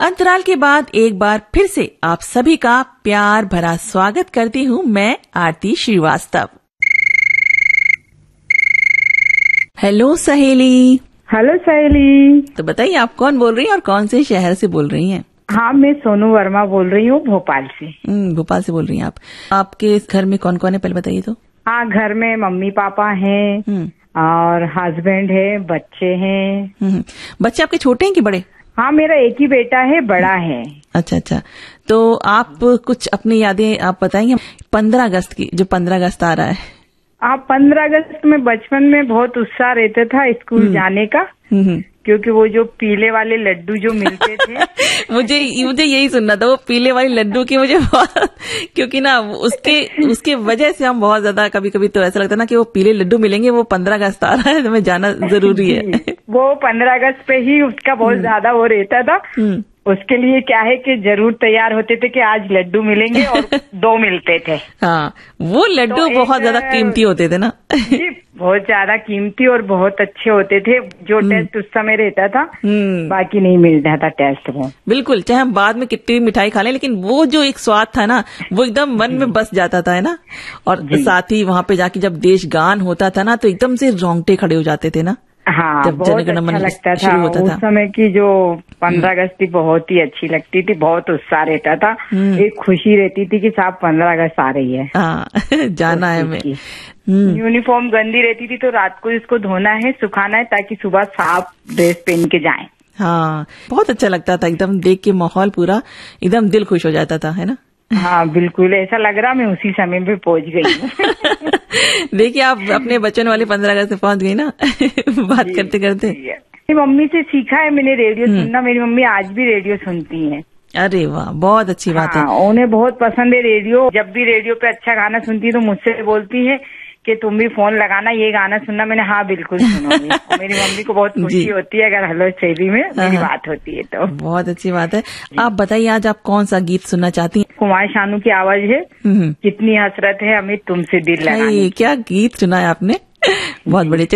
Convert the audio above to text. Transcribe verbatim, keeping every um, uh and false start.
अंतराल के बाद एक बार फिर से आप सभी का प्यार भरा स्वागत करती हूँ मैं आरती श्रीवास्तव। हेलो सहेली। हेलो सहेली। तो बताइए आप कौन बोल रही हैं और कौन से शहर से बोल रही हैं? हाँ, मैं सोनू वर्मा बोल रही हूँ भोपाल से। भोपाल से बोल रही हैं आप। आपके घर में कौन कौन है पहले बताइए तो। हाँ, घर में मम्मी पापा हैं और हस्बैंड है, बच्चे हैं। बच्चे आपके छोटे हैं कि बड़े? हाँ, मेरा एक ही बेटा है, बड़ा है। अच्छा अच्छा। तो आप कुछ अपनी यादें आप बताएंगे पंद्रह अगस्त की, जो पंद्रह अगस्त आ रहा है। हाँ, पंद्रह अगस्त में बचपन में बहुत उत्साह रहता था स्कूल जाने का, क्योंकि वो जो पीले वाले लड्डू जो मिलते थे मुझे मुझे यही सुनना था, वो पीले वाले लड्डू की मुझे बहुत क्योंकि ना उसके उसके वजह से हम बहुत ज्यादा कभी कभी तो ऐसा लगता है ना कि वो पीले लड्डू मिलेंगे, वो पंद्रह अगस्त आ रहा है तो हमें जाना जरूरी है। वो पंद्रह अगस्त पे ही उसका बहुत ज्यादा वो रहता था। उसके लिए क्या है कि जरूर तैयार होते थे कि आज लड्डू मिलेंगे और दो मिलते थे। हाँ, वो लड्डू तो बहुत ज्यादा कीमती होते थे ना। जी, बहुत ज्यादा कीमती और बहुत अच्छे होते थे। जो टेस्ट उस समय रहता था बाकी नहीं मिलता था टेस्ट वो। बिल्कुल, चाहे हम बाद में कितनी भी मिठाई खा लें लेकिन वो जो एक स्वाद था ना वो एकदम मन में बस जाता था, है ना। और साथ ही वहाँ पे जाके जब देश गान होता था ना तो एकदम से रोंगटे खड़े हो जाते थे ना। हाँ, बहुत अच्छा लगता था। उस समय की जो पंद्रह अगस्त थी बहुत ही अच्छी लगती थी, बहुत उत्साह रहता था, एक खुशी रहती थी कि साहब पंद्रह अगस्त आ रही है। हाँ, जाना है हमें। यूनिफॉर्म गंदी रहती थी तो रात को इसको धोना है, सुखाना है ताकि सुबह साफ ड्रेस पहन के जाएं। हाँ, बहुत अच्छा लगता था, एकदम देख के माहौल पूरा एकदम दिल खुश हो जाता था, है ना। हाँ बिल्कुल, ऐसा लग रहा मैं उसी समय पे पहुंच गई हूँ। देखिए आप अपने बचपन वाले पंद्रह अगस्त में पहुंच गई ना बात करते करते। मेरी मम्मी से सीखा है मैंने रेडियो सुनना। मेरी मम्मी आज भी रेडियो सुनती है। अरे वाह, बहुत अच्छी बात है। हाँ, उन्हें बहुत पसंद है रेडियो। जब भी रेडियो पे अच्छा गाना सुनती है तो मुझसे बोलती है कि तुम भी फोन लगाना, ये गाना सुनना। मैंने हाँ बिल्कुल सुनूंगी। मेरी मम्मी को बहुत खुशी होती है अगर हेलो शैली में मेरी बात होती है तो। बहुत अच्छी बात है। आप बताइए आज आप कौन सा गीत सुनना चाहती हैं? कुमार शानू की आवाज है, कितनी हसरत है हमें तुमसे दिल लगाने। क्या गीत सुना है आपने, बहुत बढ़िया।